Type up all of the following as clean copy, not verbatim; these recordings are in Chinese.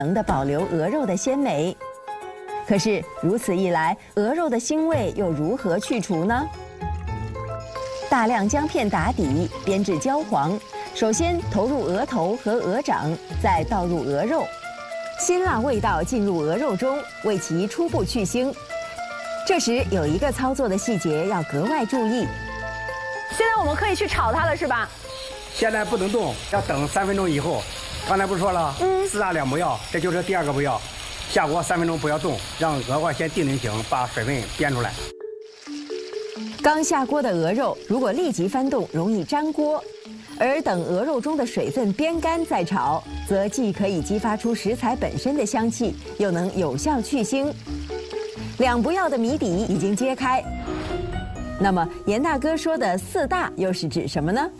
能的保留鹅肉的鲜美。可是如此一来，鹅肉的腥味又如何去除呢？大量姜片打底，煸至焦黄。首先投入鹅头和鹅掌，再倒入鹅肉，辛辣味道进入鹅肉中，为其初步去腥。这时有一个操作的细节要格外注意。 现在我们可以去炒它了，是吧？ 现在不能动，要等3分钟以后。刚才不是说了，4大2不要，这就是第2个不要。下锅3分钟不要动，让鹅块先定型，把水分煸出来。 刚下锅的鹅肉如果立即翻动，容易粘锅；而等鹅肉中的水分煸干再炒，则既可以激发出食材本身的香气，又能有效去腥。2不要的谜底已经揭开。那么严大哥说的4大又是指什么呢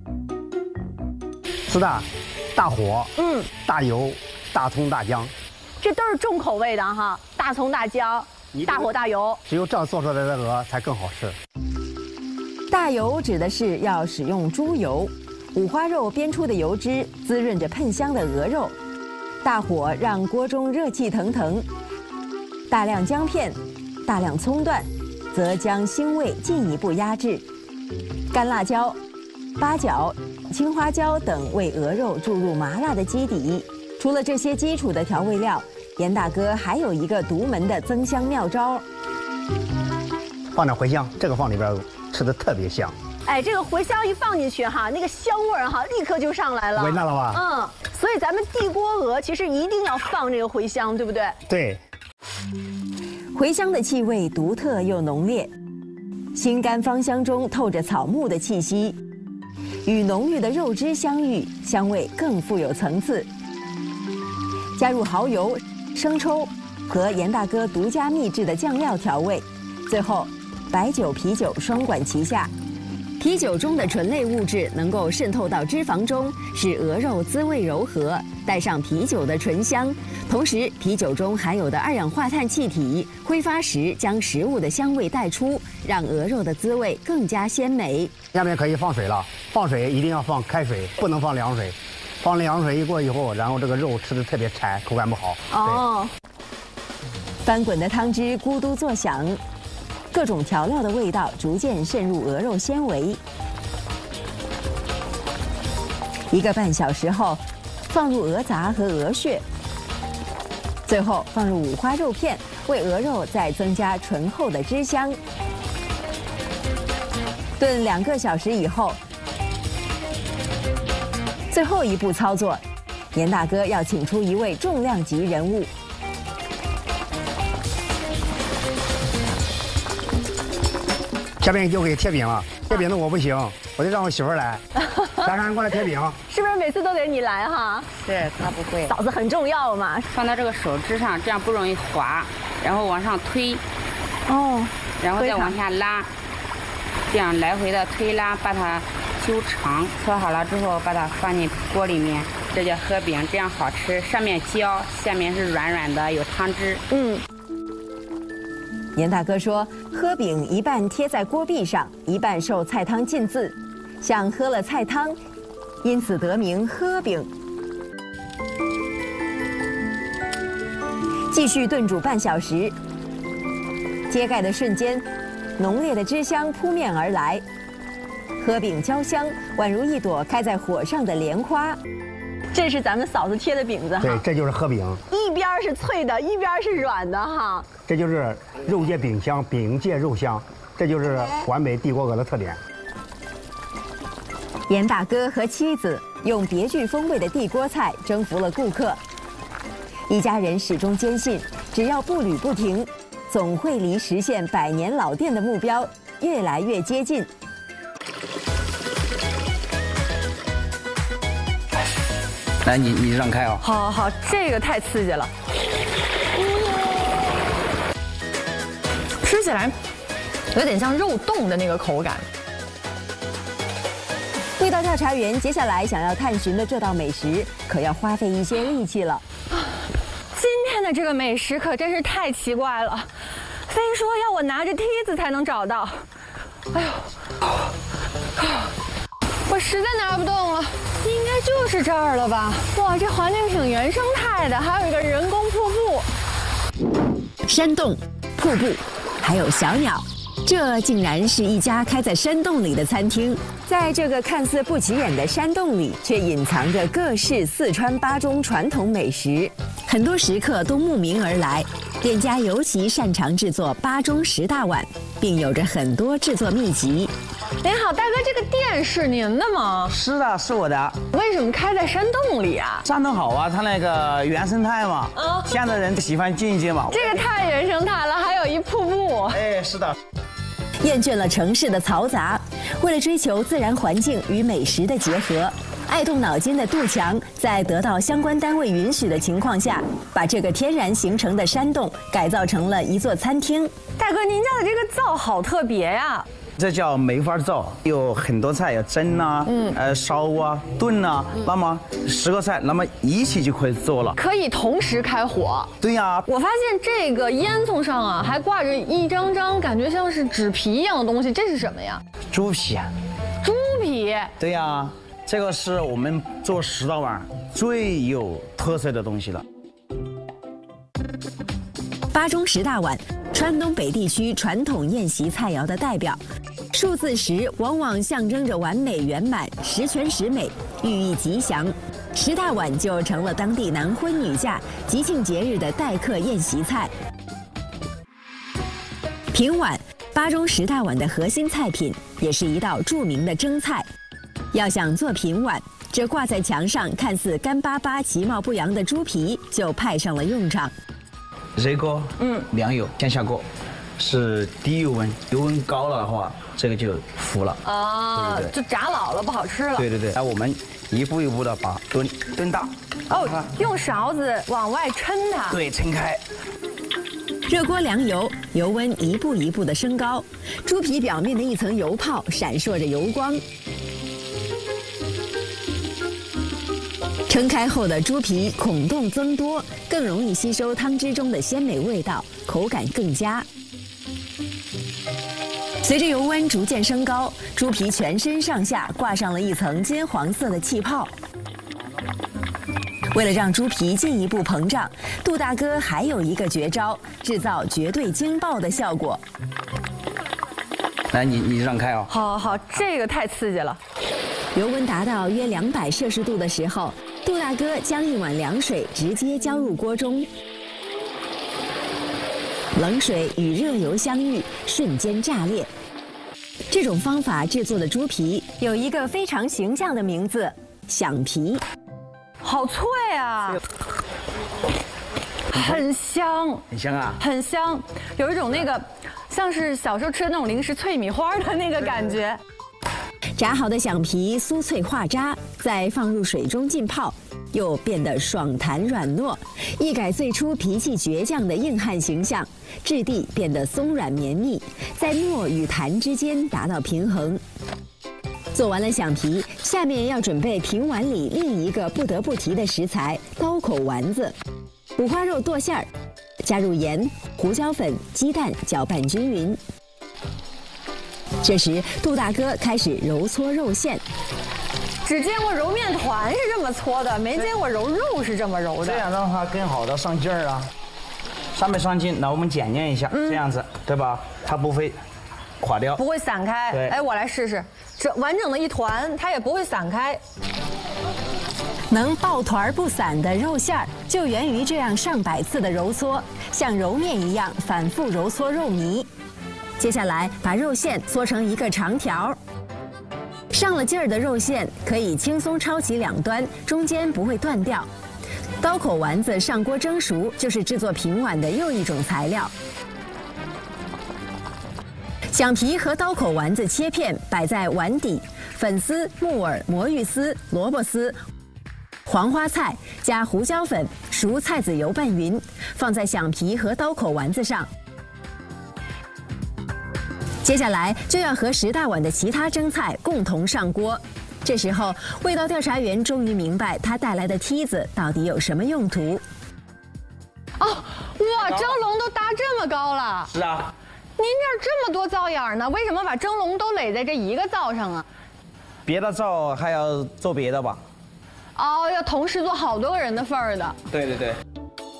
4大：大火、大油、大葱、大姜。 这都是重口味的哈，大葱、大姜、大火、大油。 只有这样做出来的鹅才更好吃。 大油指的是要使用猪油，五花肉煸出的油脂滋润着喷香的鹅肉。大火让锅中热气腾腾，大量姜片、大量葱段，则将腥味进一步压制。干辣椒、八角、青花椒等为鹅肉注入麻辣的基底。除了这些基础的调味料，严大哥还有一个独门的增香妙招。 放点茴香，这个放里边吃的特别香。 哎，这个茴香一放进去哈，那个香味儿哈，立刻就上来了。 闻到了吧？ 所以咱们地锅鹅其实一定要放这个茴香，对不对？ 对。 茴香的气味独特又浓烈，心甘芳香中透着草木的气息，与浓郁的肉汁相遇，香味更富有层次。加入蚝油、生抽和严大哥独家秘制的酱料调味，最后白酒、啤酒双管齐下。啤酒中的醇类物质能够渗透到脂肪中，使鹅肉滋味柔和，带上啤酒的醇香。同时，啤酒中含有的2氧化碳气体挥发时将食物的香味带出，让鹅肉的滋味更加鲜美。 下面可以放水了，放水一定要放开水，不能放凉水。放凉水一过以后，然后这个肉吃的特别柴，口感不好。 哦。 翻滚的汤汁咕嘟作响。各种调料的味道逐渐渗入鹅肉纤维。1个半小时后，放入鹅杂和鹅血，最后放入五花肉片，为鹅肉再增加醇厚的汁香。炖2个小时以后，最后一步操作，严大哥要请出一位重量级人物。 下面就给贴饼了，贴饼的我不行，我就让我媳妇儿来。大山过来贴饼， 是不是每次都得你来哈？ 是，她不会。 嫂子很重要嘛， 放到这个手指上，这样不容易滑，然后往上推，然后再往下拉，这样来回的推拉，把它修长。搓好了之后，把它放进锅里面，这叫河饼，这样好吃，上面焦，下面是软软的，有汤汁。 严大哥说，喝饼一半贴在锅壁上，一半受菜汤浸渍，像喝了菜汤，因此得名喝饼。继续炖煮半小时，揭盖的瞬间，浓烈的汁香扑面而来，喝饼焦香，宛如一朵开在火上的莲花。这是咱们嫂子贴的饼子哈， 对，这就是喝饼， 一边是脆的，一边是软的哈。 这就是肉界饼香，饼界肉香，这就是完美地锅鹅的特点。 严大哥和妻子用别具风味的地锅菜征服了顾客，一家人始终坚信，只要步履不停，总会离实现100年老店的目标越来越接近。 来，你让开啊！ 好好，这个太刺激了，吃起来有点像肉冻的那个口感。 味道调查员接下来想要探寻的这道美食，可要花费一些力气了。 今天的这个美食可真是太奇怪了，非说要我拿着梯子才能找到。哎呦，我实在拿不动了。 应该就是这儿了吧？哇，这环境挺原生态的，还有一个人工瀑布。 山洞、瀑布，还有小鸟，这竟然是一家开在山洞里的餐厅。在这个看似不起眼的山洞里，却隐藏着各式四川八中传统美食，很多食客都慕名而来。店家尤其擅长制作八中10大碗，并有着很多制作秘籍。 您好，大哥，这个店是您的吗？ 是的，是我的。 为什么开在山洞里啊？ 山洞好啊，它那个原生态嘛，现在人喜欢静一静嘛。 这个太原生态了，还有一瀑布。 哎，是的。 厌倦了城市的嘈杂，为了追求自然环境与美食的结合，爱动脑筋的杜强在得到相关单位允许的情况下，把这个天然形成的山洞改造成了一座餐厅。 大哥，您家的这个灶好特别呀！ 这叫梅花灶，有很多菜，有蒸啊，烧啊，炖啊，那么10个菜，那么一起就可以做了， 可以同时开火。 对呀。 我发现这个烟囱上啊，还挂着一张张感觉像是纸皮一样的东西，这是什么呀？ 猪皮。 猪皮。 对呀，这个是我们做10大碗最有特色的东西了。 八中10大碗，川东北地区传统宴席菜肴的代表。数字10往往象征着完美圆满、十全十美，寓意吉祥。10大碗就成了当地男婚女嫁、吉庆节日的待客宴席菜。平碗，八中10大碗的核心菜品，也是一道著名的蒸菜。要想做平碗，这挂在墙上看似干巴巴、其貌不扬的猪皮就派上了用场。 热锅，凉油先下锅，是低油温，油温高了的话，这个就糊了啊， 对对对， 就炸老了，不好吃了。 对对对，那我们一步一步的把炖大。 哦，用勺子往外抻它。 对，抻开。 热锅凉油，油温一步一步的升高，猪皮表面的一层油泡闪烁着油光。撑开后的猪皮孔洞增多，更容易吸收汤汁中的鲜美味道，口感更佳。随着油温逐渐升高，猪皮全身上下挂上了一层金黄色的气泡。为了让猪皮进一步膨胀，杜大哥还有一个绝招，制造绝对惊爆的效果。 来，你让开啊！ 好，好，这个太刺激了。 油温达到约200摄氏度的时候，杜大哥将1碗凉水直接浇入锅中，冷水与热油相遇，瞬间炸裂。这种方法制作的猪皮有一个非常形象的名字——响皮。 好脆啊，很香， 很香啊， 很香，有一种那个像是小时候吃的那种零食脆米花的那个感觉。 炸好的响皮酥脆化渣，再放入水中浸泡，又变得爽弹软糯，一改最初脾气倔强的硬汉形象，质地变得松软绵密，在糯与弹之间达到平衡。做完了响皮，下面要准备平碗里另一个不得不提的食材——刀口丸子。五花肉剁馅儿，加入盐、胡椒粉、鸡蛋，搅拌均匀。这时，杜大哥开始揉搓肉馅。 只见过揉面团是这么搓的，没见过揉肉是这么揉的。 这样让它更好的上劲儿啊，上没上劲？那我们检验一下，这样子对吧？它不会垮掉， 不会散开。 对， 哎，我来试试，这完整的一团，它也不会散开。 能抱团不散的肉馅儿，就源于这样上百次的揉搓，像揉面一样反复揉搓肉泥。接下来把肉馅搓成一个长条，上了劲儿的肉馅可以轻松抄起两端，中间不会断掉。刀口丸子上锅蒸熟，就是制作平碗的又一种材料。响皮和刀口丸子切片摆在碗底，粉丝、木耳、魔芋丝、萝卜丝、黄花菜加胡椒粉、熟菜籽油拌匀，放在响皮和刀口丸子上。接下来就要和10大碗的其他蒸菜共同上锅。这时候，味道调查员终于明白他带来的梯子到底有什么用途。 哦，哇，蒸笼都搭这么高了。 是啊。 您这儿这么多灶眼呢？为什么把蒸笼都垒在这一个灶上啊？ 别的灶还要做别的吧？ 哦，要同时做好多个人的份儿的。 对对对。